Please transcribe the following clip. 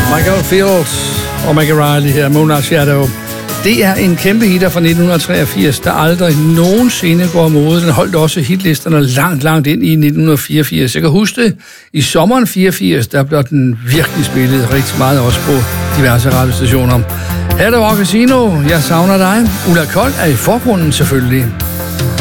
Michael Fields og Maggie Riley her, Moonlight Shadow. Det er en kæmpe hitter fra 1983, der aldrig nogensinde går mod. Den holdt også hitlisterne langt ind i 1984. Jeg kan huske det, i sommeren 84, der blev den virkelig spillet rigtig meget også på diverse radiostationer. Her er det Rock Casino, jeg savner dig. Ulla Kold er i forgrunden selvfølgelig.